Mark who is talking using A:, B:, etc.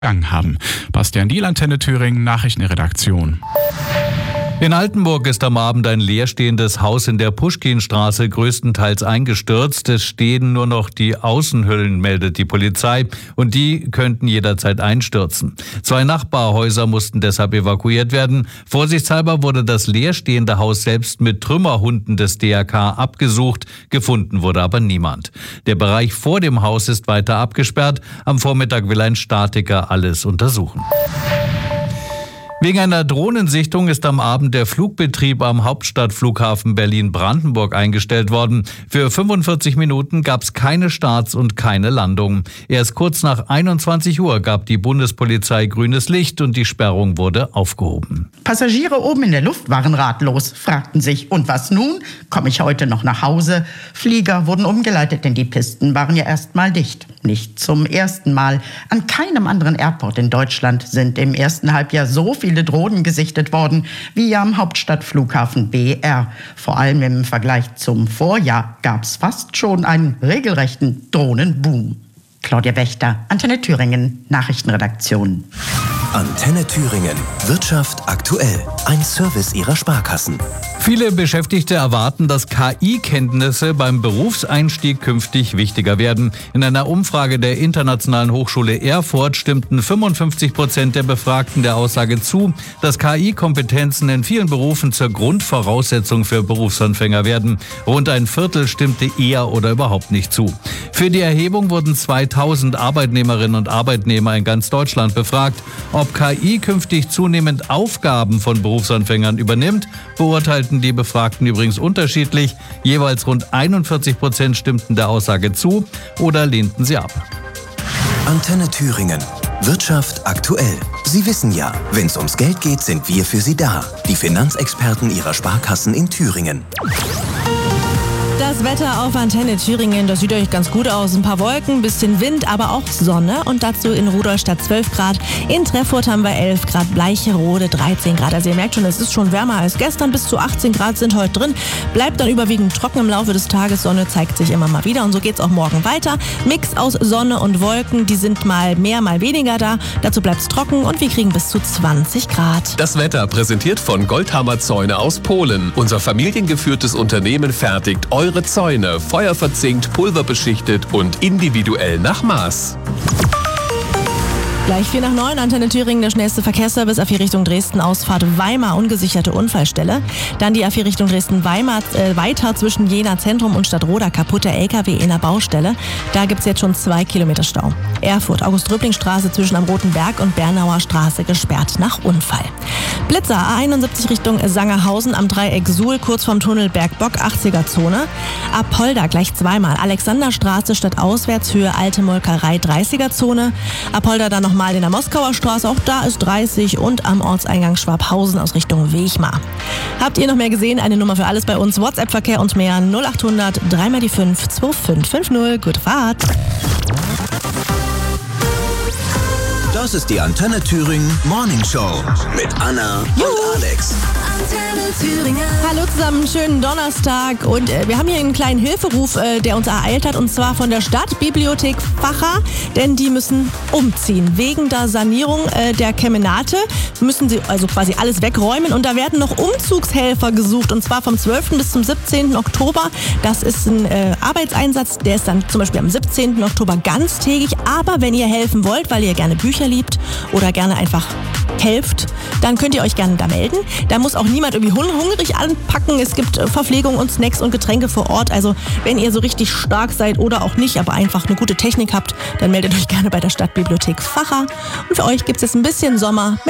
A: haben. Bastian Diel, Antenne Thüringen, Nachrichtenredaktion.
B: In Altenburg ist am Abend ein leerstehendes Haus in der Puschkinstraße größtenteils eingestürzt. Es stehen nur noch die Außenhüllen, meldet die Polizei, und die könnten jederzeit einstürzen. 2 Nachbarhäuser mussten deshalb evakuiert werden. Vorsichtshalber wurde das leerstehende Haus selbst mit Trümmerhunden des DRK abgesucht. Gefunden wurde aber niemand. Der Bereich vor dem Haus ist weiter abgesperrt. Am Vormittag will ein Statiker alles untersuchen. Wegen einer Drohnensichtung ist am Abend der Flugbetrieb am Hauptstadtflughafen Berlin-Brandenburg eingestellt worden. Für 45 Minuten gab es keine Starts und keine Landungen. Erst kurz nach 21 Uhr gab die Bundespolizei grünes Licht und die Sperrung wurde aufgehoben.
C: Passagiere oben in der Luft waren ratlos, fragten sich, und was nun? Komme ich heute noch nach Hause? Flieger wurden umgeleitet, denn die Pisten waren ja erst mal dicht. Nicht zum ersten Mal. An keinem anderen Airport in Deutschland sind im ersten Halbjahr so viele Drohnen gesichtet worden wie am Hauptstadtflughafen BR. Vor allem im Vergleich zum Vorjahr gab es fast schon einen regelrechten Drohnenboom. Claudia Wächter, Antenne Thüringen, Nachrichtenredaktion.
D: Antenne Thüringen. Wirtschaft aktuell. Ein Service Ihrer Sparkassen.
B: Viele Beschäftigte erwarten, dass KI-Kenntnisse beim Berufseinstieg künftig wichtiger werden. In einer Umfrage der Internationalen Hochschule Erfurt stimmten 55% der Befragten der Aussage zu, dass KI-Kompetenzen in vielen Berufen zur Grundvoraussetzung für Berufsanfänger werden. Rund ein Viertel stimmte eher oder überhaupt nicht zu. Für die Erhebung wurden 2000 Arbeitnehmerinnen und Arbeitnehmer in ganz Deutschland befragt. Ob KI künftig zunehmend Aufgaben von Berufsanfängern übernimmt, beurteilten die Befragten übrigens unterschiedlich. Jeweils rund 41% stimmten der Aussage zu oder lehnten sie ab.
D: Antenne Thüringen. Wirtschaft aktuell. Sie wissen ja, wenn es ums Geld geht, sind wir für Sie da. Die Finanzexperten Ihrer Sparkassen in Thüringen.
E: Das Wetter auf Antenne Thüringen, das sieht euch ganz gut aus. Ein paar Wolken, ein bisschen Wind, aber auch Sonne. Und dazu in Rudolstadt 12 Grad. In Treffurt haben wir 11 Grad, Bleicherode 13 Grad. Also ihr merkt schon, es ist schon wärmer als gestern. Bis zu 18 Grad sind heute drin. Bleibt dann überwiegend trocken im Laufe des Tages. Sonne zeigt sich immer mal wieder. Und so geht's auch morgen weiter. Mix aus Sonne und Wolken. Die sind mal mehr, mal weniger da. Dazu bleibt's trocken und wir kriegen bis zu 20 Grad.
F: Das Wetter präsentiert von Goldhammer Zäune aus Polen. Unser familiengeführtes Unternehmen fertigt eure Zäune, feuerverzinkt, pulverbeschichtet und individuell nach Maß.
E: Gleich 8:45 nach Antenne Thüringen, der schnellste Verkehrsservice, A4 Richtung Dresden, Ausfahrt Weimar, ungesicherte Unfallstelle. Dann die A4 Richtung Dresden-Weimar, weiter zwischen Jena Zentrum und Stadtroda, kaputter LKW in der Baustelle. Da gibt es jetzt schon 2 Kilometer Stau. Erfurt, August-Röbling-Straße zwischen am Roten Berg und Bernauer Straße gesperrt nach Unfall. Blitzer, A71 Richtung Sangerhausen am Dreieck Suhl, kurz vorm Tunnel Bergbock, 80er-Zone. Apolda gleich zweimal, Alexanderstraße statt Auswärtshöhe, Alte Molkerei, 30er-Zone. Apolda dann nochmal in der Moskauer Straße, auch da ist 30, und am Ortseingang Schwabhausen aus Richtung Wechmar. Habt ihr noch mehr gesehen? Eine Nummer für alles bei uns, WhatsApp-Verkehr und mehr, 0800 3x5 2550. Gute Fahrt!
D: Das ist die Antenne Thüringen Morning Show mit Anna und Alex.
E: Hallo zusammen, schönen Donnerstag, und wir haben hier einen kleinen Hilferuf, der uns ereilt hat, und zwar von der Stadtbibliothek Vacha, denn die müssen umziehen. Wegen der Sanierung der Kemenate müssen sie also quasi alles wegräumen, und da werden noch Umzugshelfer gesucht, und zwar vom 12. bis zum 17. Oktober. Das ist ein Arbeitseinsatz, der ist dann zum Beispiel am 17. Oktober ganztägig, aber wenn ihr helfen wollt, weil ihr gerne Bücher liebt oder gerne einfach helft, dann könnt ihr euch gerne da melden. Da muss auch niemand irgendwie hungrig anpacken. Es gibt Verpflegung und Snacks und Getränke vor Ort. Also wenn ihr so richtig stark seid oder auch nicht, aber einfach eine gute Technik habt, dann meldet euch gerne bei der Stadtbibliothek Vacha. Und für euch gibt es jetzt ein bisschen Sommer mit